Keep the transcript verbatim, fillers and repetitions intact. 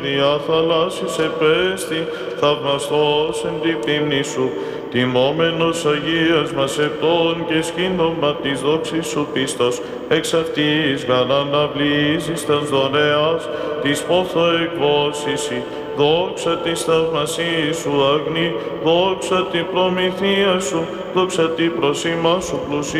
Δια θαλάσσης επέστη, θαυμαστός εν τη πίμνη σου, τιμόμενος Αγίας μας επτών και σκήνωμα της δόξης σου πίστος, εξ αυτής γαλαναβλίζεις τας δωρεάς, της πόθο εκβόσηση, δόξα της θαυμασίας σου αγνή, δόξα την προμηθεία σου, δόξα την προσήμα σου πλουσία.